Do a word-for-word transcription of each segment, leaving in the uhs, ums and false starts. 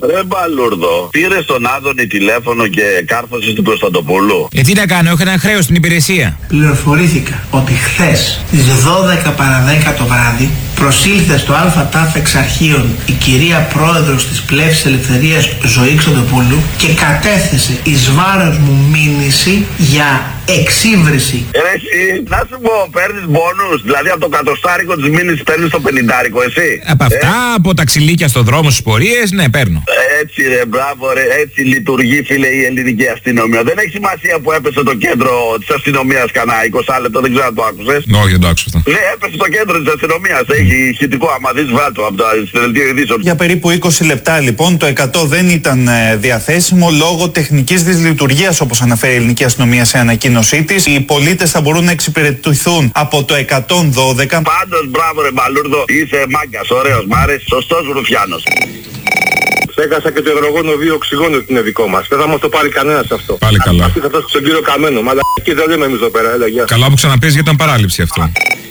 Ρε Μπαλούρδο, πήρε στον Άδωνη τηλέφωνο και κάρφωσε του Κωνσταντοπούλου. Ε, τι να κάνω, έχω ένα χρέος στην υπηρεσία. Πληροφορήθηκα ότι χθες στις δώδεκα παρά δέκα το βράδυ προσήλθε στο ΑΤΑΦ Εξαρχείων η κυρία πρόεδρος της Πλεύσης Ελευθερίας Ζωή Κωνσταντοπούλου και κατέθεσε εις βάρος μου μήνυση για εξύβριση. Ρε εσύ, να σου πω, παίρνεις μπόνους, δηλαδή από το κατοστάρικο της μήνυσης παίρνεις το πενηντάρικο, εσύ. Από αυτά, ε? από τα ξυλίκια στο δρόμο στις πορείες, ναι, παίρνω. Έτσι ρε, μπράβο ρε, έτσι λειτουργεί φίλε η ελληνική αστυνομία. Δεν έχει σημασία που έπεσε το κέντρο της αστυνομίας κανένα είκοσι λεπτό, δεν ξέρω αν το άκουσες. Όχι, δεν το άκουσα αυτό. Ναι, έπεσε το κέντρο της αστυνομίας, έχει ηχητικό, άμα δεις βάλτο από τα δελτία ειδήσεων. Για περίπου είκοσι λεπτά λοιπόν το εκατό δεν ήταν ε, διαθέσιμο λόγω τεχνικής δυσλειτουργίας, όπως αναφέρει η ελληνική αστυνομία σε ανακοίνωσή της. Οι πολίτες θα μπορούν να εξυπηρετηθούν από το εκατόν δώδεκα. Πάντως μπράβο ρε Μπαλούρδο, είσαι μάγκας, ωραίος, μ' άρεσε, σωστός Ρουφιάνος. Έχασα και το υδρογόνο δύο οξυγόνο ότι είναι δικό μας. Δεν θα μας το πάρει κανένας αυτό. Πάλι καλά. Αυτή θα φτάσει στον κύριο Καμένο. Μα εκεί δεν λέμε εμείς εδώ πέρα. Έλα, γεια. Καλά που ξαναπείς για την παράληψη αυτό.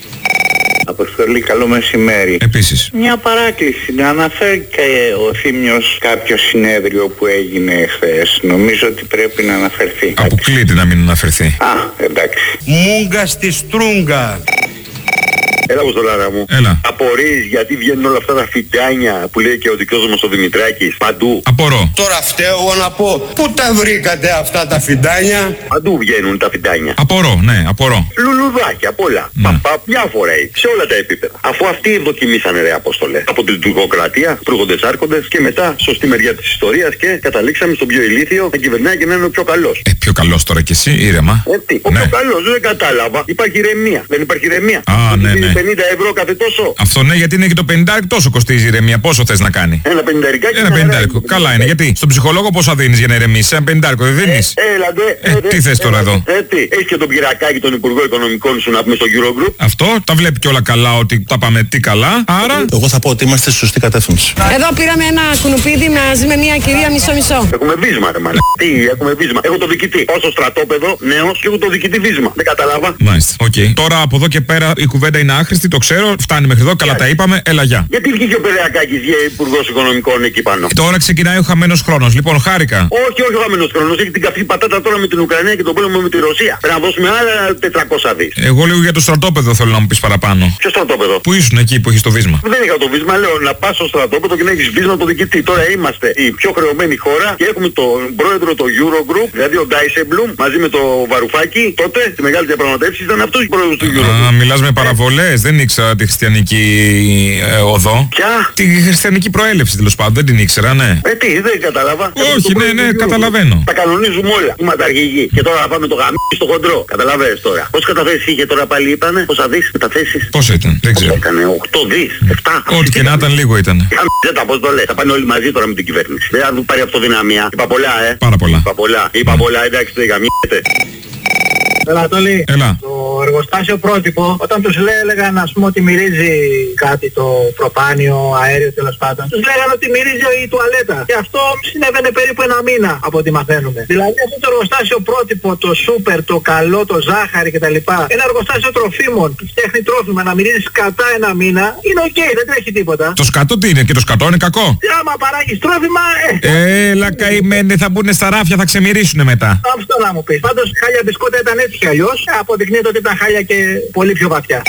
Αποστολή, καλό μεσημέρι. Επίσης. Μια παράκληση. Να αναφέρει και ο Θήμιος κάποιο συνέδριο που έγινε χθες. Νομίζω ότι πρέπει να αναφερθεί. Αποκλείται να μην αναφερθεί. Α, εντάξει. Μούγκα στη στρούγκα. Έλα Αποστολάρα μου. Έλα. Απορείς γιατί βγαίνουν όλα αυτά τα φιτάνια που λέει και ο δικός μας ο Δημητράκης. Παντού. Απορώ. Τώρα φταίω εγώ να πω, πού τα βρήκατε αυτά τα φιντάνια? Παντού βγαίνουν τα φιτάνια. Απορώ, ναι, απορώ. Λουλουδάκια, απ' όλα. Ναι. Παπα, διάφορα έχει. Σε όλα τα επίπεδα. Αφού αυτοί δοκιμήσανε ρε Απόστολε. Από την τουρκοκρατία, προύγοντες άρχοντες και μετά σωστή μεριά της ιστορίας και καταλήξαμε στον πιο ηλίθιο να κυβερνάει και να είναι ο πιο καλός. Ε, πιο καλός τώρα κι εσύ, ήρεμα. Ε, τι, ο Ναι. πιο καλός, δεν κατάλαβα. Υπάρχει ηρεμία. Δεν υπάρχει ηρεμία. Α, ναι, ναι. πενήντα ευρώ κάθε τόσο. Αυτό ναι, γιατί είναι και το πενήντα τόσο κοστίζει η ηρεμία. Πόσο θες να κάνει? Ένα πενηνταρικάκι. Ένα πενηντάρικο. Καλά είναι. Γιατί στον ψυχολόγο πόσα δίνεις για να ηρεμήσεις? Ένα πενηντάρικο δεν δίνεις? Έλατε. Ε, τι θες τώρα εδώ? Ε, τι. Έχεις και τον Πυρακάκη, τον Υπουργό Οικονομικών σου να πούμε στο Eurogroup. Αυτό τα βλέπει και όλα καλά, ότι τα πάμε τι καλά. Άρα. Εγώ θα πω ότι είμαστε στη σωστή κατεύθυνση. Εδώ πήραμε ένα κουνουπίδι μαζί με μια κυρία μισό-μισό. Έχουμε βίσμα ρε μάνα. Τι, έχουμε βίσμα. Έχω το διοικητή. Πάω στο στρατόπεδο, νέος και έχω το διοικητή βίσμα. Δεν καταλάβα. Μάλιστα. Οκ. Okay. Τώρα από εδώ και πέρα η κουβέντα είναι άχρηστη, το ξέρω. Φτάνει μέχρι εδώ, καλά τα είπαμε. Έλα γεια. Γιατί βγήκε ο Πυρακάκης για Υπουργός Οικονομικών εκεί πάνω? Τώρα ξεκινάει ο χαμένος χρόνος. Λοιπόν, χάρηκα. Όχι, όχι ο χαμένος χρόνος. Έχει την καυτή πατάτα τώρα με την Ουκρανία και τον πόλεμο με τη Ρωσία. Πρέπει να δώσουμε άλλα τετρακόσια δις. Εγώ λίγο για το στρατόπεδο θέλω να μου πεις παραπάνω. Ποιο στρατόπεδο? Πού ήσουν εκεί που έχεις το βίσμα? Δεν είχα το βίσμα, λέω να πας στο στρατόπεδο και να έχεις βίσμα το διοικητή. Τώρα είμαστε η πιο χρεωμένη χώρα και έχουμε τον πρόεδρο το Eurogroup, δηλαδή ο Ντάισεμπλουμ, μαζί με το Βαρουφάκι. Τότε τη μεγάλη διαπραγματεύση ήταν αυτός ο πρόεδρος του Eurogroup. Α, μιλάς με παραβολές. Δεν ήξερα τη χριστιανική ε, οδό. Ποια? Τη χριστιανική προέλευση τέλος πάντων. Δεν την ήξερα, ναι. Ε, τι, δεν κατάλαβα. Όχι, ναι, ναι, καταλαβαίνω. Τα κανονίζουμε όλα. Είμαστε αργοί. Και τώρα θα πάμε το γαμί στο χοντρό. Καταλαβαίνεις τώρα. Πόσες καταθέσεις είχε τώρα πάλι είπανε? Πόσα δις μεταθέσεις? Πόσο ήταν? Δεν ξέρω. Έκανε οκτώ δις, επτά. Ό,τι και να ήταν λίγο ήταν. Δεν τα πώς το λες. Θα πάνε όλοι μαζί τώρα με την κυβέρνηση. Δεν θα πάρει αυτοδυναμία. Είπα πολλά, ε. Πάρα πολλά. Είπα πολλά. Είπα πολλά, εντάξει, δεν γαμιέται. Ανατολή, Έλα. το εργοστάσιο πρότυπο, όταν τους λέει, έλεγαν ας πούμε ότι μυρίζει κάτι το προπάνιο, αέριο τέλος πάντων, τους λέγανε ότι μυρίζει η τουαλέτα. Και αυτό συνέβαινε περίπου ένα μήνα από ό,τι μαθαίνουμε. Δηλαδή αυτό το εργοστάσιο πρότυπο, το σούπερ, το καλό, το ζάχαρη κτλ. Ένα εργοστάσιο τροφίμων που φτιάχνει τρόφιμα να μυρίζει κατά ένα μήνα, είναι οκ, okay, δεν τρέχει τίποτα. Το σκατό τι είναι? Και το σκατό είναι κακό? Και άμα παράγεις τρόφιμα, ε. Έλα καημένε, θα μπουν στα ράφια, θα ξεμυρίσουνε μετά. Αυτό να μου πεις. Πάντως χάλια μπισκότα ήταν έτσι κι αλλιώς. Αποδεικνύεται ότι ήταν χάλια και πολύ πιο βαθιά.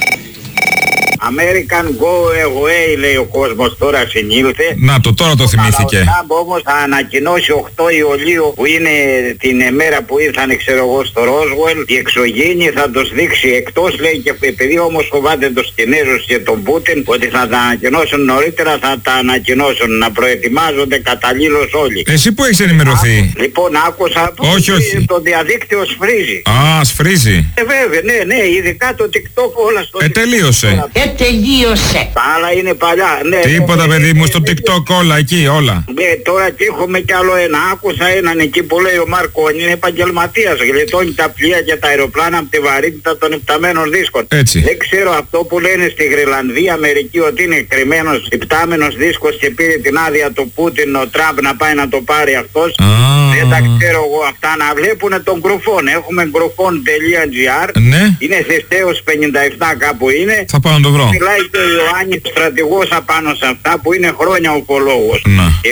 American Go Away λέει ο κόσμος, τώρα συνήλθε. Να το, τώρα το θυμήθηκε. Ο Τραμπ όμως θα ανακοινώσει οκτώ Ιουλίου που είναι την ημέρα που ήρθαν ξέρω εγώ στο Ρόσουελ. Οι εξωγήινοι θα τους δείξει εκτός λέει, και επειδή όμως φοβάται τους Κινέζους και τον Πούτιν ότι θα τα ανακοινώσουν νωρίτερα, θα τα ανακοινώσουν να προετοιμάζονται καταλήλως όλοι. Εσύ που έχεις ενημερωθεί? Λοιπόν άκουσα που όχι, όχι. το διαδίκτυο σφρίζει. Α, σφρίζει. Ε βέβαια, ναι, ναι, ειδικά το TikTok όλα στο Ε, τελείωσε. Ε, τελείωσε. Τα άλλα είναι παλιά. Ναι, τίποτα ναι, παιδί ναι, μου, στο TikTok όλα εκεί, όλα. Ναι, τώρα και έχουμε κι άλλο ένα. Άκουσα έναν εκεί που λέει ο Μαρκόνι, είναι επαγγελματίας. Γλιτώνει τα πλοία και τα αεροπλάνα από τη βαρύτητα των υπταμένων δίσκων. Έτσι. Δεν ξέρω αυτό που λένε στη Γρυλανδία, Αμερική, ότι είναι κρυμμένος υπτάμενος δίσκος και πήρε την άδεια του Πούτιν ο Τραμπ να πάει να το πάρει αυτός. Δεν τα ξέρω εγώ αυτά. Να βλέπουν τον Γκρουφόν. Έχουμε γκρουφόν.gr. Ναι. Είναι Θηστέως πενήντα επτά κάπου είναι. Θα πάω να το βρω. Μιλάει και ο Ιωάννης στρατηγός απάνω σε αυτά που είναι χρόνια ουφολόγος. Να.